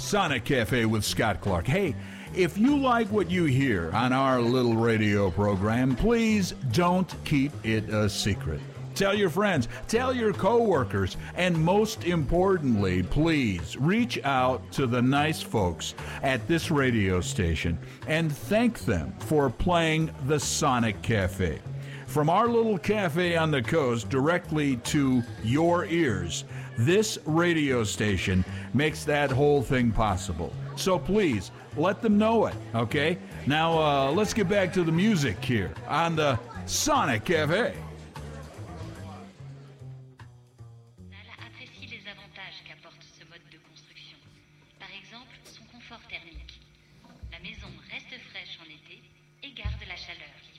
Sonic Cafe with Scott Clark. Hey, if you like what you hear on our little radio program, please don't keep it a secret. Tell your friends, tell your coworkers, and most importantly, please reach out to the nice folks at this radio station and thank them for playing the Sonic Cafe. From our little cafe on the coast directly to your ears, this radio station makes that whole thing possible. So please, let them know it, okay? Now, let's get back to the music here on the Sonic Cafe. Apprécie les avantages qu'apporte ce mode de construction. Par exemple, son confort thermique. La maison reste fraîche en été et garde la chaleur.